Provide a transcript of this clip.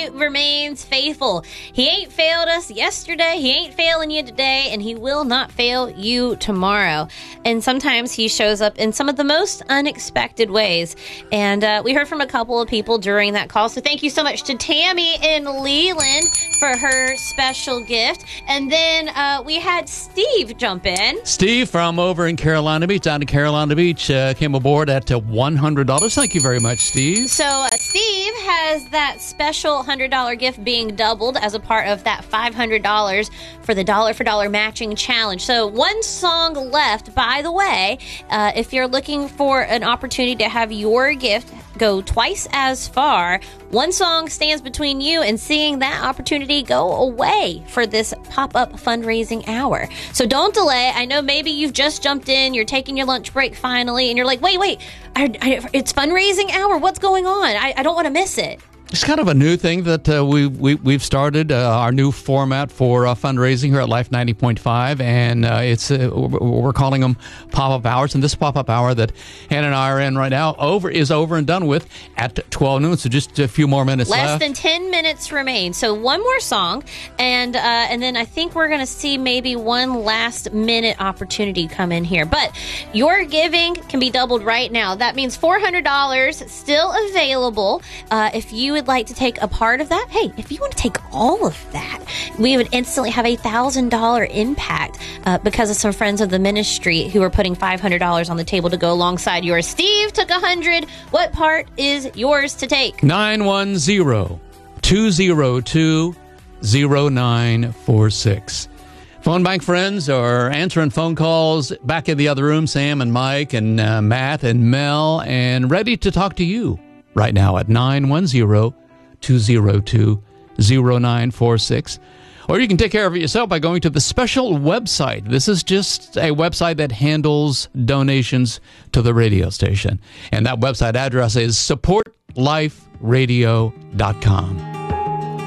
remains faithful. He ain't failed us yesterday, he ain't failing you today, and he will not fail you tomorrow. And sometimes he shows up in some of the most unexpected ways. And we heard from a couple of people during that call, so thank you so much to Tammy in Leland for her special gift. And then we had Steve jump in. Steve from over in Carolina Beach, down in Carolina Beach, came aboard at $100. Thank you very much, Steve. So Steve has that special $100 gift being doubled as a part of that $500 for the dollar for dollar matching challenge. So one song left, by the way. If you're looking for an opportunity to have your gift go twice as far, one song stands between you and seeing that opportunity go away for this pop-up fundraising hour. So don't delay. I know maybe you've just jumped in, you're taking your lunch break finally, and you're like, wait, it's fundraising hour. What's going on? I don't want to miss it. It's kind of a new thing that we've started, our new format for fundraising here at Life 90.5, and we're calling them pop-up hours. And this pop-up hour that Hannah and I are in right now is over and done with at 12 noon, so just a few more minutes left. Less than 10 minutes remain. So one more song, and then I think we're going to see maybe one last-minute opportunity come in here. But your giving can be doubled right now. That means $400 still available. If you would like to take a part of that, hey, if you want to take all of that, we would instantly have $1,000 impact because of some friends of the ministry who are putting $500 on the table to go alongside yours. Steve took 100. What part is yours to take? 910-202-0946. Phone bank friends are answering phone calls back in the other room, Sam and Mike and Matt and Mel, and ready to talk to you right now at 910-202-0946. Or you can take care of it yourself by going to the special website. This is just a website that handles donations to the radio station. And that website address is supportliferadio.com.